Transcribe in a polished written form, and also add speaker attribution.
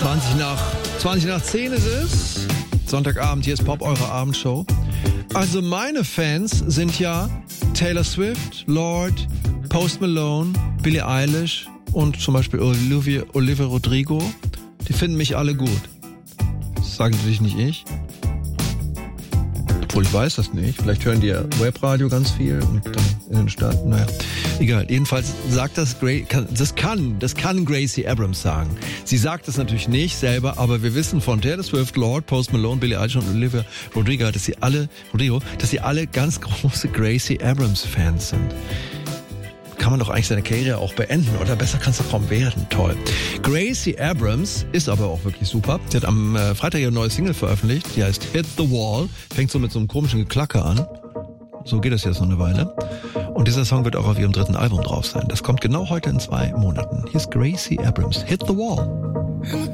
Speaker 1: 20 nach 10 ist es. Sonntagabend, hier ist Pop, eure Abendshow. Also meine Fans sind ja Taylor Swift, Lorde, Post Malone, Billie Eilish und zum Beispiel Olivia Rodrigo. Die finden mich alle gut. Das sagen natürlich nicht ich. Obwohl ich weiß das nicht. Vielleicht hören die ja Webradio ganz viel und dann in den Staaten. Naja, egal. Jedenfalls sagt das kann Gracie Abrams sagen. Sie sagt das natürlich nicht selber, aber wir wissen von Taylor Swift, Lorde, Post Malone, Billie Eilish und Olivia Rodrigo, dass sie alle ganz große Gracie Abrams Fans sind. Kann man doch eigentlich seine Karriere auch beenden, oder? Besser kann es doch kaum werden. Toll. Gracie Abrams ist aber auch wirklich super. Sie hat am Freitag ihre neue Single veröffentlicht. Die heißt Hit the Wall. Fängt so mit so einem komischen Geklacker an. So geht das jetzt noch eine Weile. Und dieser Song wird auch auf ihrem 3. Album drauf sein. Das kommt genau heute in 2 Monaten. Hier ist Gracie Abrams. Hit the Wall.